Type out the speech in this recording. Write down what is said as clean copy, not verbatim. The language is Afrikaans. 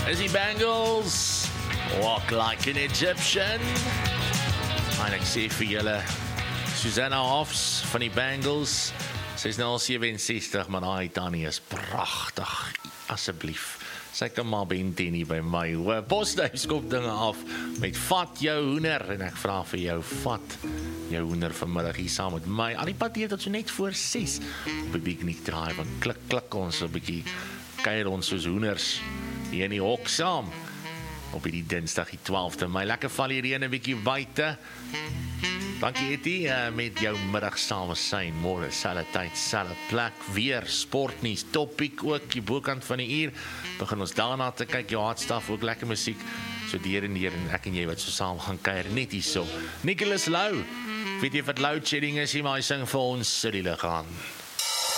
Is die Bengals walk like an Egyptian? En ek sê vir julle, Susanna Hoffs van die Bengals, sy is nou al 67, maar daai tannie is pragtig, asseblief. Sy kan maar bente nie by my. Postduif skop dinge af met vat jou hoender, en ek vra vir jou, vat jou hoender vanmiddag hier saam met my. Al die pad hier tot so net voor 6 op die Biknik Drive, en klik ons 'n bietjie, kuier ons soos hoenders hier in die hok saam op die Dinsdag die 12de Mei. Lekker val hier reën 'n bietjie buite. Dankie Etie, met jou middag saam syn, môre, selfde tyd, selfde plek, weer sportnuus, topiek ook, die bokant van die uur, begin ons daarna te kyk, jou hartstaf, ook lekker musiek, so deur en ek en jy wat so saam gaan kuier, net hier so. Nicholas Lou, weet jy wat load shedding is, maar hy sing vir ons, City Lig aan.